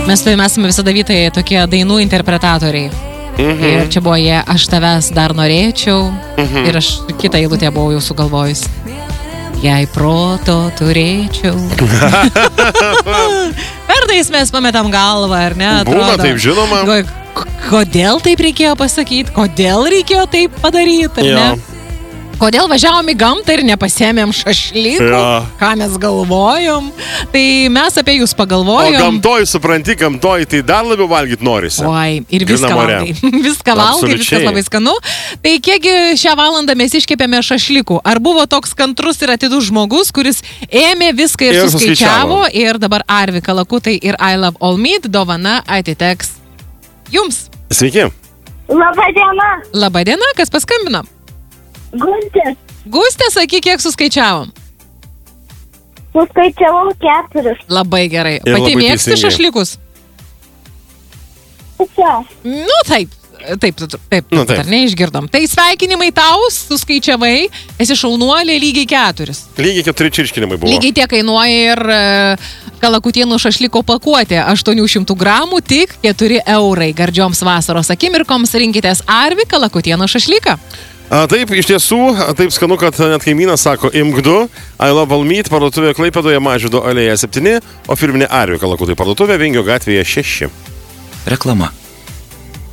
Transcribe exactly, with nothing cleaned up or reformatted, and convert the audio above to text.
Mes tu esame visada vytai tokie dainų interpretatoriai. Mhm. Ir čia buvo jie, aš tavęs dar norėčiau. Mhm. Ir aš kitą eilutę buvau jau sugalvojus. Jei proto turėčiau. Kartais mes pametam galvą, ar ne? Atrodo, būna taip, žinoma. Kodėl taip reikėjo pasakyti? Kodėl reikėjo taip padaryti, ar ja. ne? Kodėl važiavom į gamtą ir nepasėmėm šašlykų? Ja. Ką mes galvojom? Tai mes apie jūs pagalvojom. O gamtoj, supranti, gamtoj, tai dar labiau valgyti norisi. Oi, ir viską valgai. Viską valgai, viskas labai skanu. Tai kiekgi šią valandą mes iškepėme šašlykų? Ar buvo toks kantrus ir atidus žmogus, kuris ėmė viską ir, ir suskaičiavo? Ir dabar Arvi Kalakutai ir I Love All Meat dovana atiteks jums. Sveiki. Labadiena. Labadiena, kas paskambino? Gustė. Gustė, sakyk, kiek suskaičiavom? Suskaičiavau keturis. Labai gerai. Ir Pati labai mėgsti teisingai. šašlykus? Čia. Nu, taip. Taip, taip, taip, Nu, taip. ar neišgirdom. Tai sveikinimai tau, suskaičiavai, esi šaunuolė lygiai keturis. Lygiai keturi čirškinimai buvo. Lygiai tiek kainuoja ir e, kalakutienų šašlyko pakuotė. aštuonių šimtų gramų, tik keturi eurai. Gardžioms vasaros akimirkoms rinkitės Arvi Kalakutienų šašlyką. A, taip, iš tiesų, taip skanu, kad net kaimynas sako, imk du, I Love All Meat, parduotuvė Klaipėdoje Mažvydo alėja septyni, o firminė Arvi Kalakutai parduotuvė Vingio gatvėje šeši. Reklama.